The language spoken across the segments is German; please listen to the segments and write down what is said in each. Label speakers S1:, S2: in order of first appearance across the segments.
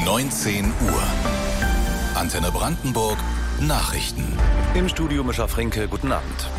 S1: 19 Uhr. Antenne Brandenburg Nachrichten.
S2: Im Studio Mischa Frenke, guten Abend.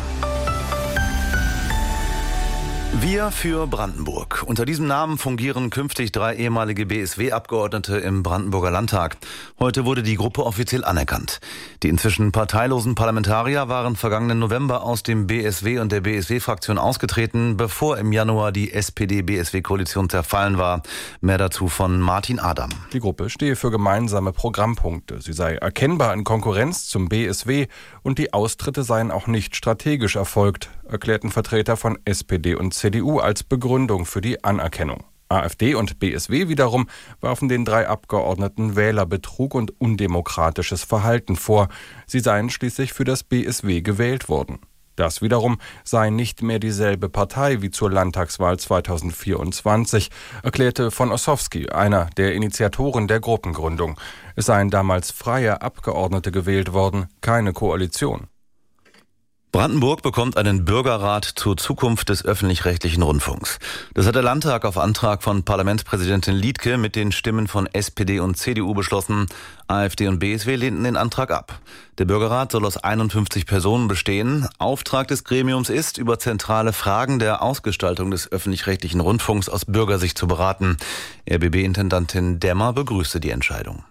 S2: Wir für Brandenburg. Unter diesem Namen fungieren künftig 3 ehemalige BSW-Abgeordnete im Brandenburger Landtag. Heute wurde die Gruppe offiziell anerkannt. Die inzwischen parteilosen Parlamentarier waren vergangenen November aus dem BSW und der BSW-Fraktion ausgetreten, bevor im Januar die SPD-BSW-Koalition zerfallen war. Mehr dazu von Martin Adam.
S3: Die Gruppe stehe für gemeinsame Programmpunkte. Sie sei erkennbar in Konkurrenz zum BSW und die Austritte seien auch nicht strategisch erfolgt, erklärten Vertreter von SPD und CDU als Begründung für die Anerkennung. AfD und BSW wiederum warfen den 3 Abgeordneten Wählerbetrug und undemokratisches Verhalten vor. Sie seien schließlich für das BSW gewählt worden. Das wiederum sei nicht mehr dieselbe Partei wie zur Landtagswahl 2024, erklärte von Ossowski, einer der Initiatoren der Gruppengründung. Es seien damals freie Abgeordnete gewählt worden, keine Koalition.
S2: Brandenburg bekommt einen Bürgerrat zur Zukunft des öffentlich-rechtlichen Rundfunks. Das hat der Landtag auf Antrag von Parlamentspräsidentin Liedtke mit den Stimmen von SPD und CDU beschlossen. AfD und BSW lehnten den Antrag ab. Der Bürgerrat soll aus 51 Personen bestehen. Auftrag des Gremiums ist, über zentrale Fragen der Ausgestaltung des öffentlich-rechtlichen Rundfunks aus Bürgersicht zu beraten. RBB-Intendantin Demmer begrüßte die Entscheidung.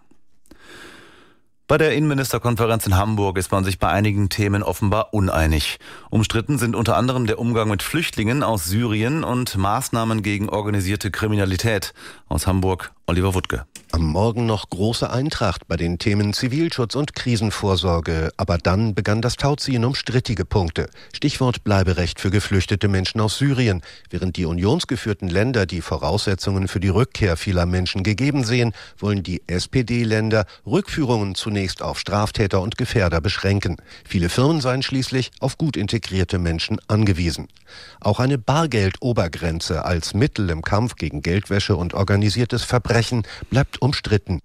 S2: Bei der Innenministerkonferenz in Hamburg ist man sich bei einigen Themen offenbar uneinig. Umstritten sind unter anderem der Umgang mit Flüchtlingen aus Syrien und Maßnahmen gegen organisierte Kriminalität. Aus Hamburg, Oliver Wuttke.
S4: Am Morgen noch große Eintracht bei den Themen Zivilschutz und Krisenvorsorge. Aber dann begann das Tauziehen um strittige Punkte. Stichwort Bleiberecht für geflüchtete Menschen aus Syrien. Während die unionsgeführten Länder die Voraussetzungen für die Rückkehr vieler Menschen gegeben sehen, wollen die SPD-Länder Rückführungen zunächst auf Straftäter und Gefährder beschränken. Viele Firmen seien schließlich auf gut integrierte Menschen angewiesen. Auch eine Bargeldobergrenze als Mittel im Kampf gegen Geldwäsche und organisiertes Verbrechen bleibt umstritten.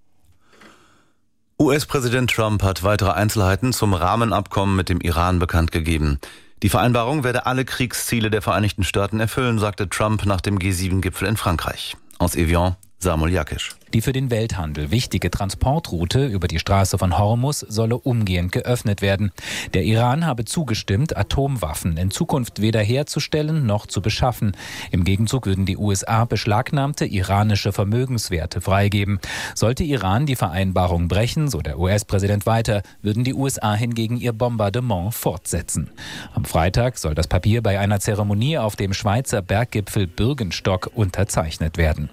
S2: US-Präsident Trump hat weitere Einzelheiten zum Rahmenabkommen mit dem Iran bekannt gegeben. Die Vereinbarung werde alle Kriegsziele der Vereinigten Staaten erfüllen, sagte Trump nach dem G7-Gipfel in Frankreich. Aus Evian, Samuel Jakisch.
S5: Die für den Welthandel wichtige Transportroute über die Straße von Hormuz solle umgehend geöffnet werden. Der Iran habe zugestimmt, Atomwaffen in Zukunft weder herzustellen noch zu beschaffen. Im Gegenzug würden die USA beschlagnahmte iranische Vermögenswerte freigeben. Sollte Iran die Vereinbarung brechen, so der US-Präsident weiter, würden die USA hingegen ihr Bombardement fortsetzen. Am Freitag soll das Papier bei einer Zeremonie auf dem Schweizer Berggipfel Bürgenstock unterzeichnet werden.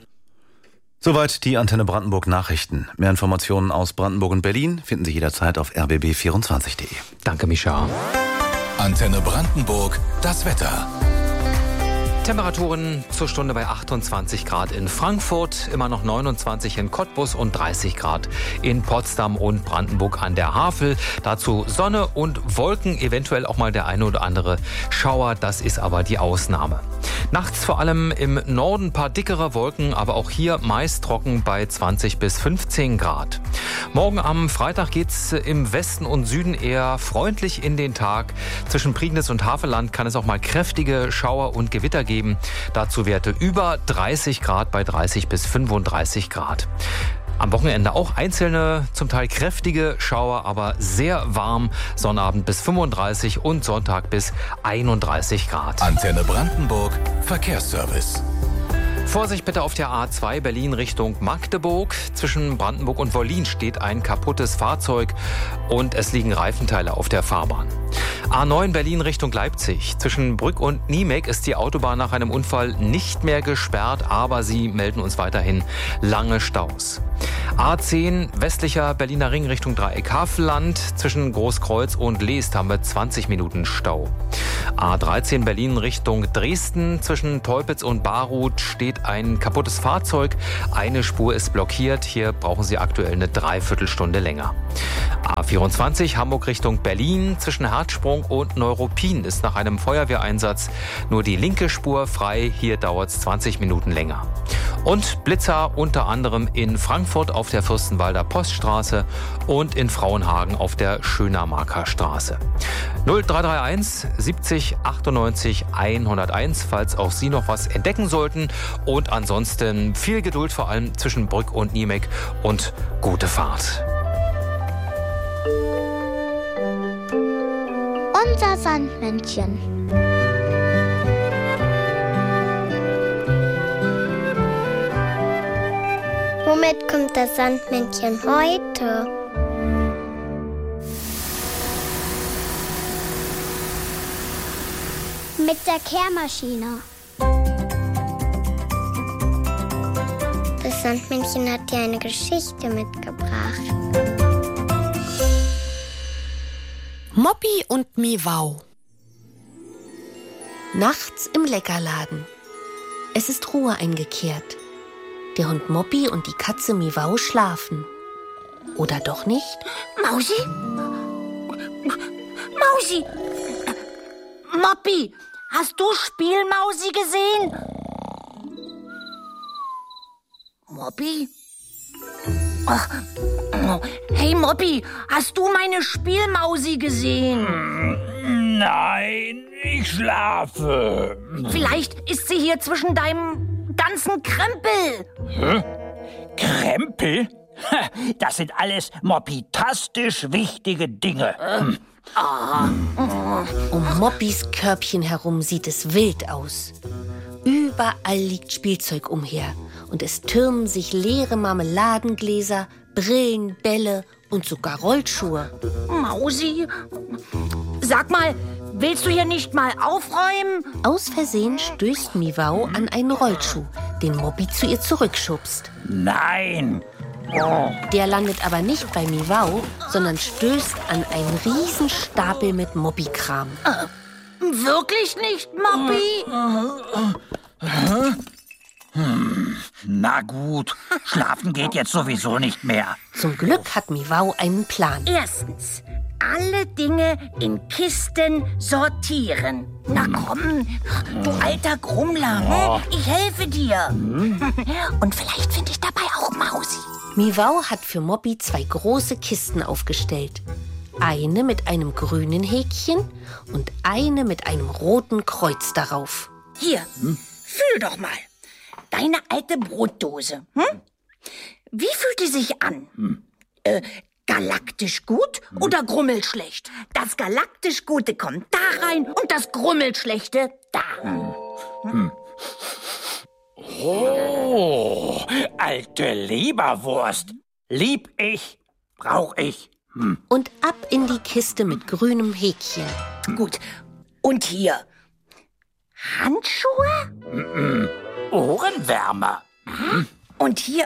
S2: Soweit die Antenne Brandenburg Nachrichten. Mehr Informationen aus Brandenburg und Berlin finden Sie jederzeit auf rbb24.de.
S6: Danke, Mischa.
S1: Antenne Brandenburg, das Wetter.
S6: Temperaturen zur Stunde bei 28 Grad in Frankfurt, immer noch 29 in Cottbus und 30 Grad in Potsdam und Brandenburg an der Havel. Dazu Sonne und Wolken, eventuell auch mal der eine oder andere Schauer, das ist aber die Ausnahme. Nachts vor allem im Norden ein paar dickere Wolken, aber auch hier meist trocken bei 20 bis 15 Grad. Morgen am Freitag geht's im Westen und Süden eher freundlich in den Tag. Zwischen Prignitz und Havelland kann es auch mal kräftige Schauer und Gewitter geben. Dazu Werte über 30 Grad bei 30 bis 35 Grad. Am Wochenende auch einzelne, zum Teil kräftige Schauer, aber sehr warm. Sonnabend bis 35 und Sonntag bis 31 Grad.
S1: Antenne Brandenburg, Verkehrsservice.
S6: Vorsicht bitte auf der A2 Berlin Richtung Magdeburg. Zwischen Brandenburg und Wollin steht ein kaputtes Fahrzeug und es liegen Reifenteile auf der Fahrbahn. A9 Berlin Richtung Leipzig. Zwischen Brück und Niemek ist die Autobahn nach einem Unfall nicht mehr gesperrt, aber sie melden uns weiterhin lange Staus. A10 westlicher Berliner Ring Richtung Dreieck Havelland. Zwischen Großkreuz und Leest haben wir 20 Minuten Stau. A13 Berlin Richtung Dresden. Zwischen Teupitz und Baruth steht ein kaputtes Fahrzeug. Eine Spur ist blockiert. Hier brauchen Sie aktuell eine Dreiviertelstunde länger. A24 Hamburg Richtung Berlin zwischen Herzsprung und Neuruppin ist nach einem Feuerwehreinsatz nur die linke Spur frei. Hier dauert es 20 Minuten länger. Und Blitzer unter anderem in Frankfurt auf der Fürstenwalder Poststraße und in Frauenhagen auf der Schönermarker Straße. 0331 70 98 101, falls auch Sie noch was entdecken sollten. Und ansonsten viel Geduld, vor allem zwischen Brück und Niemek, und gute Fahrt.
S7: Unser Sandmännchen. Womit kommt das Sandmännchen heute? Mit der Kehrmaschine. Das Sandmännchen hat dir eine Geschichte mitgebracht.
S8: Moppy und Miwau. Nachts im Leckerladen. Es ist Ruhe eingekehrt. Der Hund Moppy und die Katze Miwau schlafen. Oder doch nicht?
S9: Mausi? Mausi! Moppy, hast du Spielmausi gesehen? Moppy? Ach, hey Moppy, hast du meine Spielmausi gesehen?
S10: Nein, ich schlafe.
S9: Vielleicht ist sie hier zwischen deinem ganzen Krempel.
S10: Hä? Krempel? Das sind alles moppitastisch wichtige Dinge.
S8: Um Moppys Körbchen herum sieht es wild aus. Überall liegt Spielzeug umher und es türmen sich leere Marmeladengläser, Brillen, Bälle und sogar Rollschuhe.
S9: Mausi, sag mal, willst du hier nicht mal aufräumen?
S8: Aus Versehen stößt Miwau an einen Rollschuh, den Moppy zu ihr zurückschubst.
S10: Nein!
S8: Der landet aber nicht bei Miwau, sondern stößt an einen riesen Stapel mit Moppy-Kram.
S9: Wirklich nicht, Moppy?
S10: Na gut, schlafen geht jetzt sowieso nicht mehr.
S8: Zum Glück hat Miwau einen Plan.
S9: Erstens, alle Dinge in Kisten sortieren. Na komm, du alter Grummler, ich helfe dir. Und vielleicht finde ich dabei auch Mausi.
S8: Miwau hat für Moppy 2 große Kisten aufgestellt. Eine mit einem grünen Häkchen und eine mit einem roten Kreuz darauf.
S9: Hier, fühl doch mal. Deine alte Brotdose. Wie fühlt die sich an? Galaktisch gut oder grummelschlecht? Das galaktisch Gute kommt da rein und das grummelschlechte da.
S10: Oh, alte Leberwurst. Lieb ich, brauch ich.
S8: Und ab in die Kiste mit grünem Häkchen.
S9: Gut, und hier? Handschuhe?
S10: Ohrenwärmer.
S9: Und hier?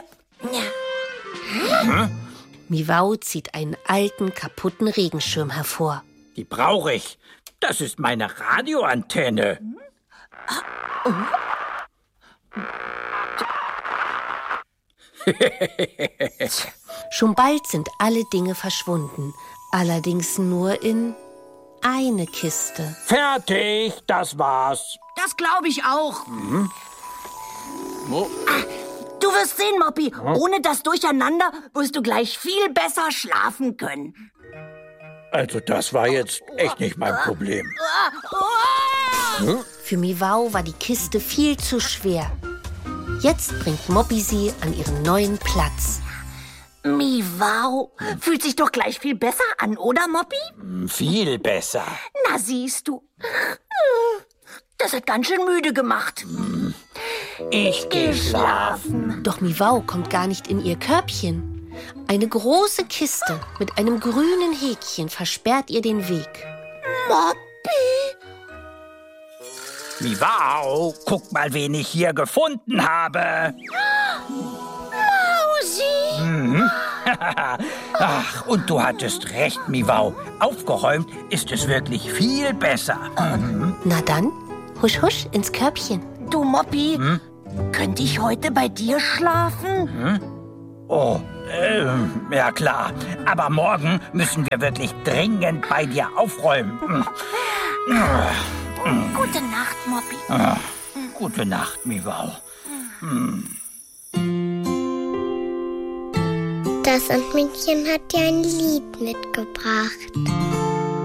S8: Miwau zieht einen alten, kaputten Regenschirm hervor.
S10: Die brauche ich. Das ist meine Radioantenne.
S8: Schon bald sind alle Dinge verschwunden. Allerdings nur in eine Kiste.
S10: Fertig, das war's.
S9: Das glaube ich auch. Du wirst sehen, Moppy. Ohne das Durcheinander wirst du gleich viel besser schlafen können.
S10: Also das war jetzt echt nicht mein Problem.
S8: Für Miwau war die Kiste viel zu schwer. Jetzt bringt Moppy sie an ihren neuen Platz.
S9: Miwau, fühlt sich doch gleich viel besser an, oder, Moppy?
S10: Viel besser.
S9: Na, siehst du. Das hat ganz schön müde gemacht.
S10: Ich geh schlafen.
S8: Doch Miwau kommt gar nicht in ihr Körbchen. Eine große Kiste mit einem grünen Häkchen versperrt ihr den Weg.
S9: Moppy?
S10: Miwau, guck mal, wen ich hier gefunden habe.
S9: Mausi!
S10: Ach, und du hattest recht, Miwau. Aufgeräumt ist es wirklich viel besser.
S8: Na dann, husch husch ins Körbchen.
S9: Du, Moppy, könnte ich heute bei dir schlafen?
S10: Oh, Ja klar. Aber morgen müssen wir wirklich dringend bei dir aufräumen.
S9: Gute Nacht, Moppi.
S10: Gute Nacht, Miwau.
S7: Das Sandmännchen hat dir ein Lied mitgebracht.